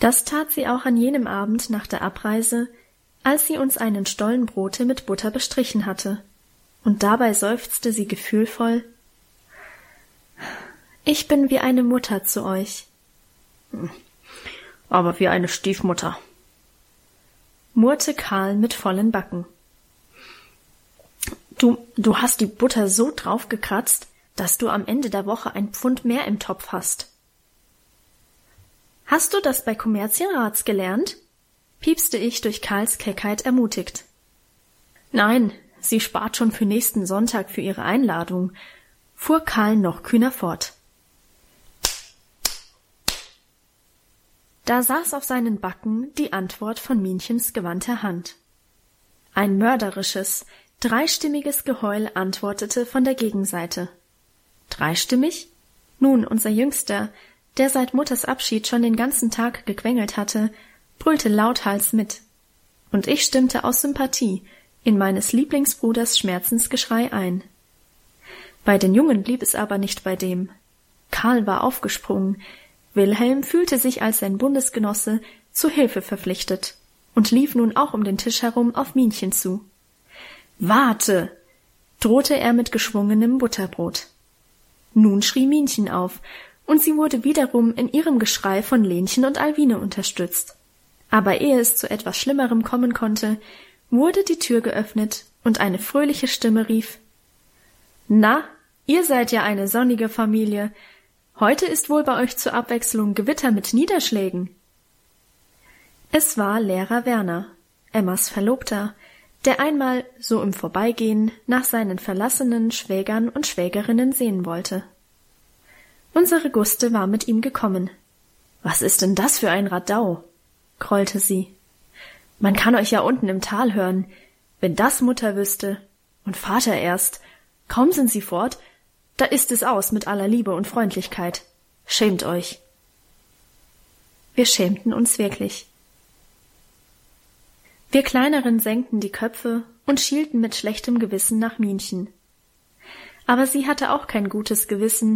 Das tat sie auch an jenem Abend nach der Abreise, als sie uns einen Stollen Brote mit Butter bestrichen hatte, und dabei seufzte sie gefühlvoll: »Ich bin wie eine Mutter zu euch.« »Aber wie eine Stiefmutter«, murrte Karl mit vollen Backen. Du hast die Butter so draufgekratzt, dass du am Ende der Woche ein Pfund mehr im Topf hast.« »Hast du das bei Kommerzienrats gelernt?« piepste ich durch Karls Keckheit ermutigt. »Nein, sie spart schon für nächsten Sonntag für ihre Einladung«, fuhr Karl noch kühner fort. Da saß auf seinen Backen die Antwort von Minchens gewandter Hand. Ein mörderisches, dreistimmiges Geheul antwortete von der Gegenseite. Dreistimmig? Nun, unser Jüngster, der seit Mutters Abschied schon den ganzen Tag gequengelt hatte, brüllte lauthals mit. Und ich stimmte aus Sympathie in meines Lieblingsbruders Schmerzensgeschrei ein. Bei den Jungen blieb es aber nicht bei dem. Karl war aufgesprungen, Wilhelm fühlte sich als sein Bundesgenosse zu Hilfe verpflichtet und lief nun auch um den Tisch herum auf Minchen zu. »Warte!« drohte er mit geschwungenem Butterbrot. Nun schrie Minchen auf, und sie wurde wiederum in ihrem Geschrei von Lenchen und Alwine unterstützt. Aber ehe es zu etwas Schlimmerem kommen konnte, wurde die Tür geöffnet und eine fröhliche Stimme rief: »Na, ihr seid ja eine sonnige Familie. Heute ist wohl bei euch zur Abwechslung Gewitter mit Niederschlägen.« Es war Lehrer Werner, Emmas Verlobter, der einmal, so im Vorbeigehen, nach seinen verlassenen Schwägern und Schwägerinnen sehen wollte. Unsere Guste war mit ihm gekommen. »Was ist denn das für ein Radau?« grollte sie. »Man kann euch ja unten im Tal hören. Wenn das Mutter wüsste. Und Vater erst. Kaum sind sie fort, da ist es aus mit aller Liebe und Freundlichkeit. Schämt euch.« Wir schämten uns wirklich. Wir Kleineren senkten die Köpfe und schielten mit schlechtem Gewissen nach Minchen. Aber sie hatte auch kein gutes Gewissen,